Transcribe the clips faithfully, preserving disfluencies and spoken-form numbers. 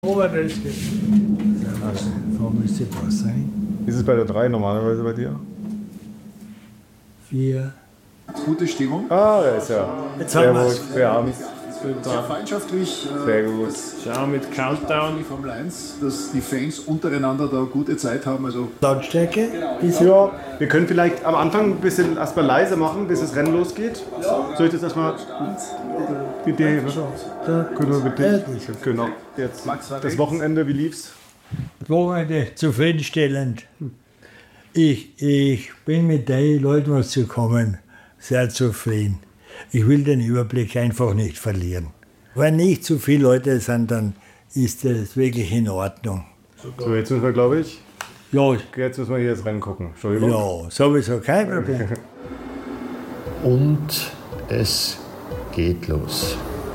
Aber das geht. Da müsste was sein. Ist es bei der drei normalerweise bei dir? Vier. Gute Stimmung. Ah, da ist ja. Jetzt Sehr haben wir gut, es. sehr abend. Sehr freundschaftlich. Sehr gut. Schau mit Countdown. Die Formel eins, dass die Fans untereinander da gute Zeit haben. Also Lautstärke? Ist Ja, wir können vielleicht am Anfang ein bisschen erstmal leise machen, bis das Rennen losgeht. Soll ich das erstmal? Die Idee, da. Genau, bitte. Genau. Jetzt das Wochenende, wie lief's? Wochenende zufriedenstellend. Ich, ich bin mit den Leuten, was zu kommen, sehr zufrieden. Ich will den Überblick einfach nicht verlieren. Wenn nicht zu viele Leute sind, dann ist das wirklich in Ordnung. So, jetzt müssen wir, glaube ich, Ja, jetzt müssen wir hier das Rennen gucken. Entschuldigung. ja, sowieso kein Problem. Und es geht los.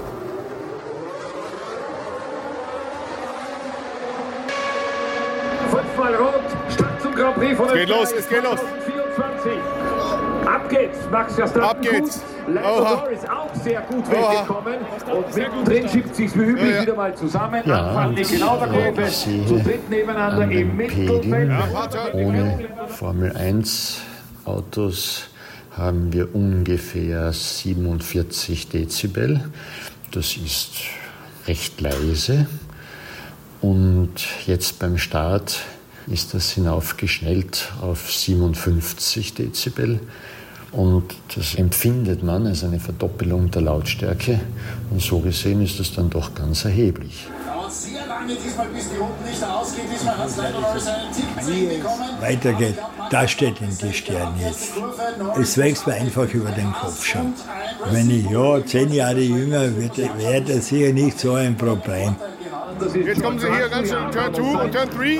Fünfmal rot, Start zum Grand Prix von Es geht los, es geht los. vierundzwanzig. Ab geht's, Max Verstappen. Ab geht's. Gut. Lando Oha. Norris auch sehr gut Oha. weggekommen. Und mittendrin schiebt sich's wie üblich Ja, ja. wieder mal zusammen. Ja, Anfang nicht genau der Kurve. ich sehe Zu dritt nebeneinander an im den Mittelfeld. Pegeln Ja, warte. ohne Formel eins Autos haben wir ungefähr siebenundvierzig Dezibel. Das ist recht leise. Und jetzt beim Start ist das hinaufgeschnellt auf siebenundfünfzig Dezibel. Und das empfindet man als eine Verdoppelung der Lautstärke. Und so gesehen ist das dann doch ganz erheblich. Dauert sehr lange diesmal, bis die Runden nicht ausgehen. Diesmal hat es Lando Norris einen Tick zu ihm bekommen. Weitergeht, das steht in die Sterne jetzt. Es wächst mir einfach über den Kopf schon. Wenn ich ja zehn Jahre jünger werde, wäre das sicher nicht so ein Problem. Jetzt kommen sie hier ganz schön in Turn zwei und Turn drei.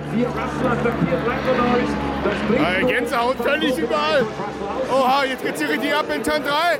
Äh, Gänsehaut völlig überall. Oha, jetzt geht's hier richtig ab in Turn drei.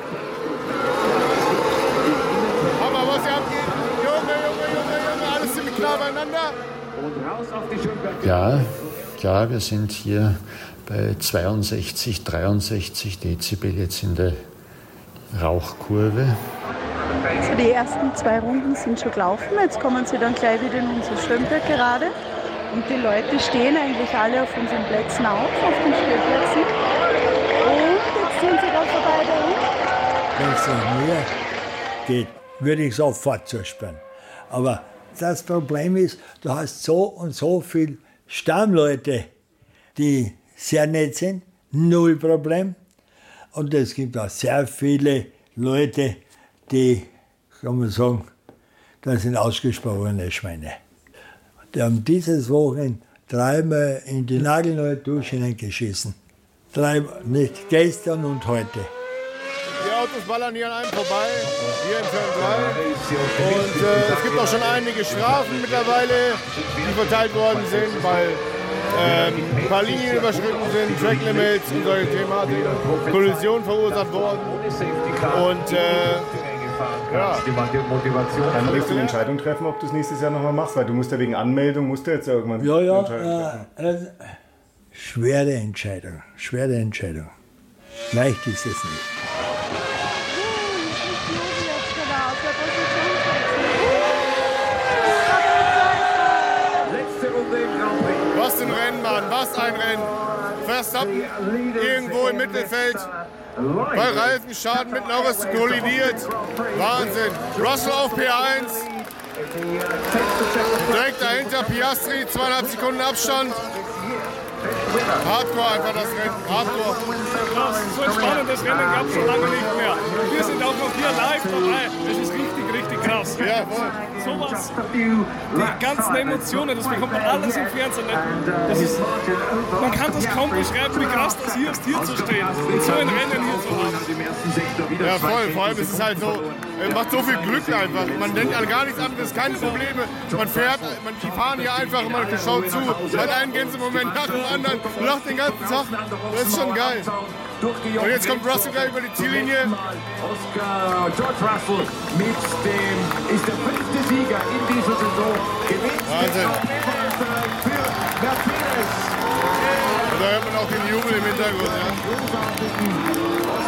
Aber was hier abgeht, Junge, Junge, Junge, Junge, alles ziemlich klar beieinander. Ja, ja, wir sind hier bei zweiundsechzig, dreiundsechzig Dezibel jetzt in der Rauchkurve. Also die ersten zwei Runden sind schon gelaufen, jetzt kommen sie dann gleich wieder in unser Schwimmberg gerade. Und die Leute stehen eigentlich alle auf unseren Plätzen auf, auf den Stellplätzen. Und jetzt sind sie da vorbei da. Wenn es nach mir geht, würde ich sofort zusperren. Aber das Problem ist, du hast so und so viele Stammleute, die sehr nett sind, null Problem. Und es gibt auch sehr viele Leute, die, kann man sagen, das sind ausgesprochene Schweine. Die haben dieses Wochenende dreimal in die nagelneue Dusche hineingeschissen. Dreimal, nicht gestern und heute. Die Autos ballern hier an einem vorbei, hier in Turn drei. Und äh, es gibt auch schon einige Strafen mittlerweile, die verteilt worden sind, weil ähm, ein paar Linien überschritten sind, Track Limits und solche Thematiken, Kollisionen verursacht worden. Und äh, ja, dann wirst du eine Entscheidung treffen, ob du es nächstes Jahr nochmal machst, weil du musst ja wegen Anmeldung, musst du jetzt ja irgendwann Ja, ja, eine Entscheidung treffen. äh, äh, schwere Entscheidung, schwere Entscheidung. Leicht ist es nicht. Was ein Rennen, Mann, was ein Rennen. Verstappen irgendwo im Mittelfeld, bei Reifenschaden mit Norris kollidiert. Wahnsinn. Russell auf P eins. Direkt dahinter Piastri, zweieinhalb Sekunden Abstand. Hardcore einfach das Rennen, Hardcore. Krass, so ein spannendes Rennen gab es schon lange nicht mehr. Und wir sind auch noch hier live dabei. Das ist richtig, richtig krass. Ja, voll. Sowas, die ganzen Emotionen, das bekommt man alles im Fernsehen nicht. Das ist, man kann das kaum beschreiben, wie krass das hier ist, hier zu stehen und so ein Rennen hier zu haben. Ja, voll. Vor allem ist es halt so, es macht so viel Glück einfach. Man denkt an gar nichts anderes, keine Probleme. Man fährt, man, die fahren hier einfach und man schaut zu. Man hat einen Gänsemoment nach dem anderen, lacht den ganzen Tag. Das ist schon geil. Und jetzt kommt Russell gleich über die Ziellinie. Oscar George Russell mit dem, ist der fünfte Sieger in dieser Saison. Gewinnt Wahnsinn. für Mercedes. Und da hört man auch den Jubel im Hintergrund. Ja.